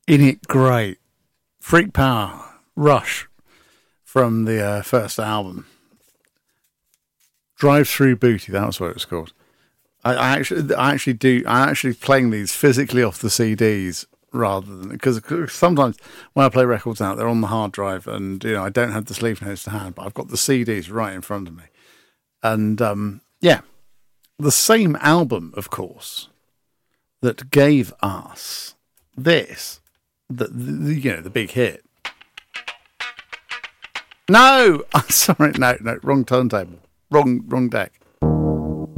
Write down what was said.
Isn't it great? Freak Power, Rush, from the first album. Drive Through Booty, that was what it was called. I actually playing these physically off the CDs rather than, because sometimes when I play records out, they're on the hard drive, and I don't have the sleeve notes to hand, but I've got the CDs right in front of me. And the same album, of course, that gave us this, the big hit. No, I'm sorry, no, wrong turntable, wrong deck.